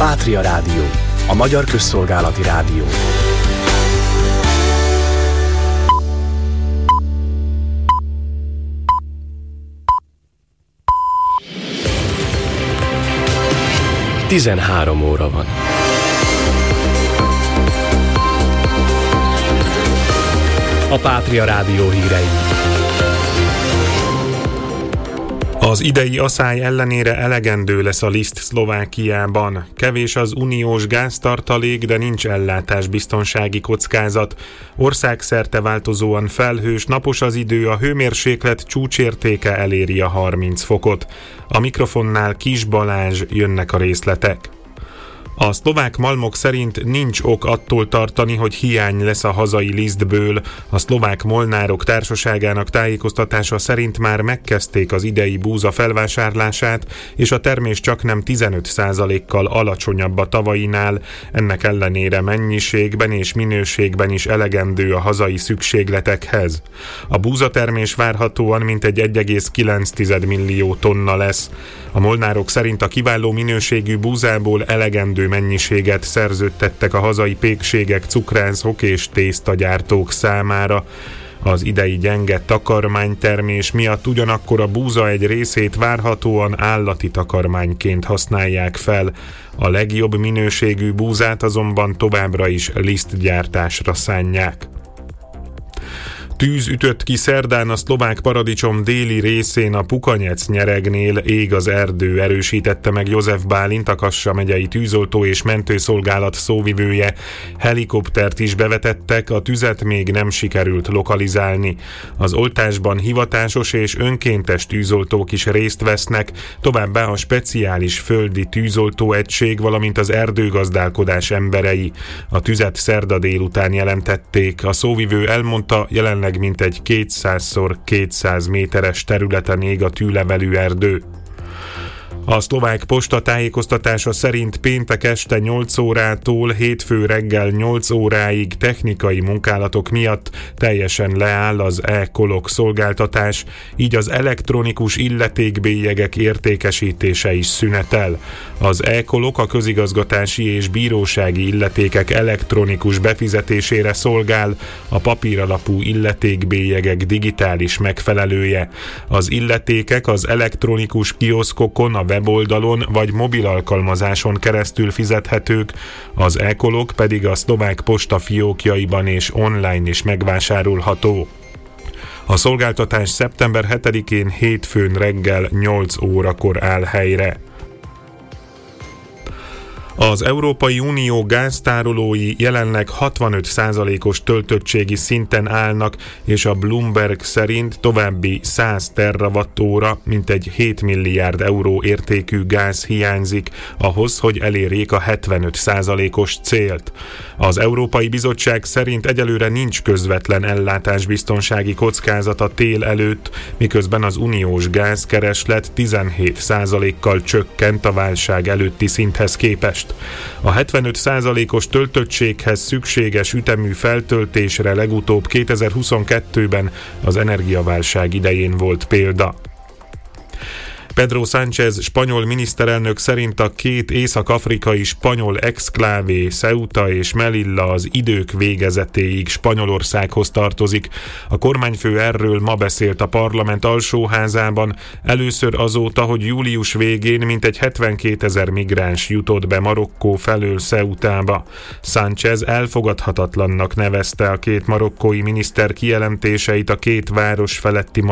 Pátria Rádió, a magyar közszolgálati rádió. Tizenhárom óra van. A Pátria Rádió hírei. Az idei aszály ellenére elegendő lesz a liszt Szlovákiában. Kevés az uniós gáztartalék, de nincs ellátásbiztonsági kockázat. Országszerte változóan felhős, napos az idő, a hőmérséklet csúcsértéke eléri a 30 fokot. A mikrofonnál Kis Balázs, jönnek a részletek. A szlovák malmok szerint nincs ok attól tartani, hogy hiány lesz a hazai lisztből. A szlovák molnárok társaságának tájékoztatása szerint már megkezdték az idei búza felvásárlását, és a termés csaknem 15%-kal alacsonyabb a tavainál. Ennek ellenére mennyiségben és minőségben is elegendő a hazai szükségletekhez. A búzatermés várhatóan mintegy 1,9 millió tonna lesz. A molnárok szerint a kiváló minőségű búzából elegendő mennyiséget szerződtettek a hazai pékségek, cukrászok és tésztagyártók számára. Az idei gyenge takarmánytermés miatt ugyanakkor a búza egy részét várhatóan állati takarmányként használják fel. A legjobb minőségű búzát azonban továbbra is lisztgyártásra szánják. Tűz ütött ki szerdán a szlovák paradicsom déli részén, a Pukanec-nyeregnél, ég az erdő, erősítette meg József Bálint, a Kassa megyei tűzoltó és mentőszolgálat szóvivője. Helikoptert is bevetettek, a tüzet még nem sikerült lokalizálni. Az oltásban hivatásos és önkéntes tűzoltók is részt vesznek, továbbá a speciális földi tűzoltóegység, valamint az erdőgazdálkodás emberei. A tüzet szerda délután jelentették. A szóvivő elmondta, jelenleg mintegy 200x200 méteres területen ég a tűlevelű erdő. A szlovák posta tájékoztatása szerint péntek este 8 órától hétfő reggel 8 óráig technikai munkálatok miatt teljesen leáll az e-kolok szolgáltatás, így az elektronikus illetékbélyegek értékesítése is szünetel. Az e-kolok a közigazgatási és bírósági illetékek elektronikus befizetésére szolgál, a papíralapú illetékbélyegek digitális megfelelője. Az illetékek az elektronikus kioszkokon, a weboldalon vagy mobil alkalmazáson keresztül fizethetők, az e-kolok pedig a szlovák posta fiókjaiban és online is megvásárolható. A szolgáltatás szeptember 7-én hétfőn reggel 8 órakor áll helyre. Az Európai Unió gáztárolói jelenleg 65%-os töltöttségi szinten állnak, és a Bloomberg szerint további 100 terawattóra, mintegy 7 milliárd euró értékű gáz hiányzik ahhoz, hogy elérjék a 75%-os célt. Az Európai Bizottság szerint egyelőre nincs közvetlen ellátásbiztonsági kockázat a tél előtt, miközben az uniós gázkereslet 17%-kal csökkent a válság előtti szinthez képest. A 75%-os töltöttséghez szükséges ütemű feltöltésre legutóbb 2022-ben az energiaválság idején volt példa. Pedro Sánchez spanyol miniszterelnök szerint a két észak-afrikai spanyol exklávé, Ceuta és Melilla az idők végezetéig Spanyolországhoz tartozik. A kormányfő erről ma beszélt a parlament alsóházában, először azóta, hogy július végén mintegy 72 000 migráns jutott be Marokkó felől Ceutába. Sánchez elfogadhatatlannak nevezte a két marokkói miniszter kijelentéseit a két város feletti